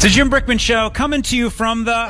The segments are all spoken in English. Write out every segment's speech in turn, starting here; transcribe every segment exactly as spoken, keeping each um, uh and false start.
It's the Jim Brickman Show coming to you from the...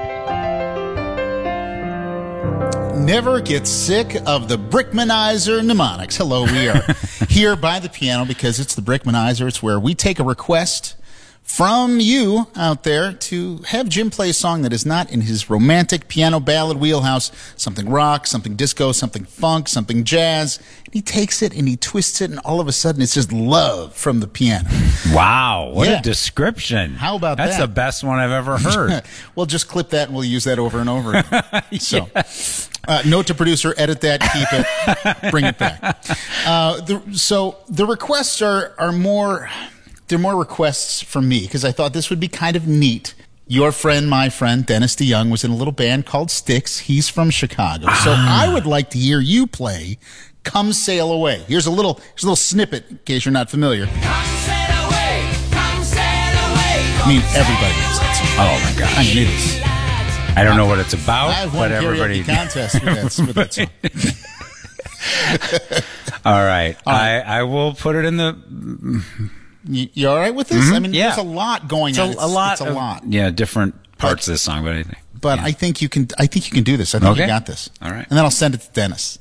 Never get sick of the Brickmanizer mnemonics. Hello, we are here by the piano because it's the Brickmanizer. It's where we take a request from you out there to have Jim play a song that is not in his romantic piano ballad wheelhouse, something rock, something disco, something funk, something jazz. And he takes it and he twists it, and all of a sudden it's just love from the piano. Wow, what Yeah. a description. How about That's that? the best one I've ever heard. We'll just clip that and we'll use that over and over again. So, uh, note to producer, edit that, keep it, bring it back. Uh, the, so the requests are, are more... They're more requests from me because I thought this would be kind of neat. Your friend, my friend, Dennis DeYoung, was in a little band called Styx. He's from Chicago. So Ah. I would like to hear you play Come Sail Away. Here's a little here's a little snippet in case you're not familiar. Come sail away, come sail away. I mean, everybody knows that song. Oh, my gosh. I mean, it is. I don't know what it's about, I won but a everybody... karaoke contest with that, with that song. All right. All right. I, I will put it in the... You, you all right with this? I mean, Yeah. there's a lot going It's on. a, It's, a lot. It's a of- lot. Yeah, different parts of this song, but anything. But Yeah. I think you can. I think you can do this. I think Okay. you got this. All right. And then I'll send it to Dennis.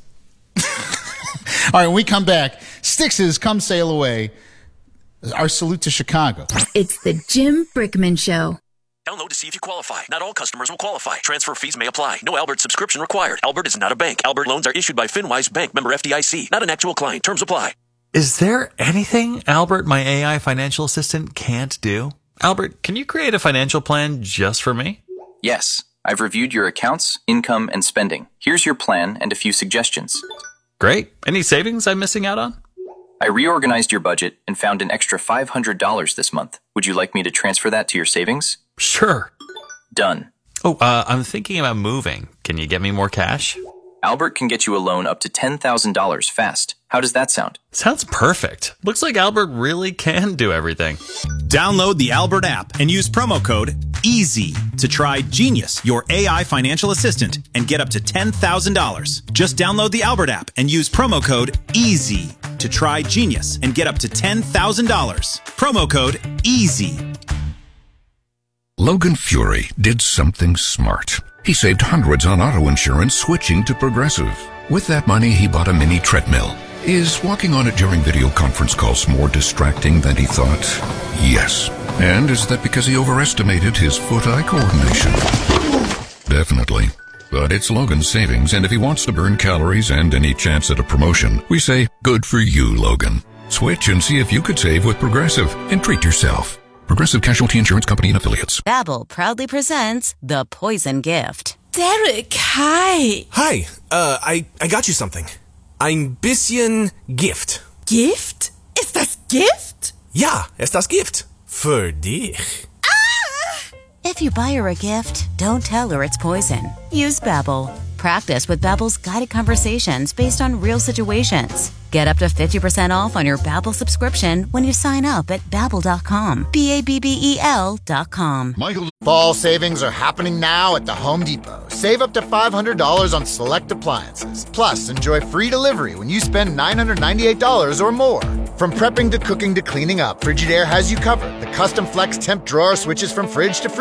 All right. When we come back, Styx's "Come Sail Away." Our salute to Chicago. It's the Jim Brickman Show. Download to see if you qualify. Not all customers will qualify. Transfer fees may apply. No Albert subscription required. Albert is not a bank. Albert loans are issued by FinWise Bank, member F D I C. Not an actual client. Terms apply. Is there anything Albert, my A I financial assistant, can't do? Albert, can you create a financial plan just for me? Yes, I've reviewed your accounts, income, and spending. Here's your plan and a few suggestions. Great. Any savings I'm missing out on? I reorganized your budget and found an extra five hundred dollars this month. Would you like me to transfer that to your savings? Sure. Done. Oh, uh, I'm thinking about moving. Can you get me more cash? Albert can get you a loan up to ten thousand dollars fast. How does that sound? Sounds perfect. Looks like Albert really can do everything. Download the Albert app and use promo code EASY to try Genius, your A I financial assistant, and get up to ten thousand dollars. Just download the Albert app and use promo code EASY to try Genius and get up to ten thousand dollars. Promo code EASY. Logan Fury did something smart. He saved hundreds on auto insurance switching to Progressive. With that money, he bought a mini treadmill. Is walking on it during video conference calls more distracting than he thought? Yes. And is that because he overestimated his foot-eye coordination? Definitely. But it's Logan's savings, and if he wants to burn calories and any chance at a promotion, we say, good for you, Logan. Switch and see if you could save with Progressive and treat yourself. Progressive Casualty Insurance Company and Affiliates. Babbel proudly presents The Poison Gift. Derek, hi. Hi, uh, I, I got you something. Ein bisschen Gift. Gift? Ist das Gift? Ja, ist das Gift. Für dich. If you buy her a gift, don't tell her it's poison. Use Babbel. Practice with Babbel's guided conversations based on real situations. Get up to fifty percent off on your Babbel subscription when you sign up at babbel dot com. B A B B E L dot com. Michael. Fall savings are happening now at the Home Depot. Save up to five hundred dollars on select appliances. Plus, enjoy free delivery when you spend nine hundred ninety-eight dollars or more. From prepping to cooking to cleaning up, Frigidaire has you covered. The custom flex temp drawer switches from fridge to freezer.